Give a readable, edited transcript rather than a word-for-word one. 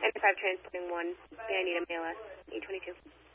95 transporting 1. Yeah, I need a Mela. E22.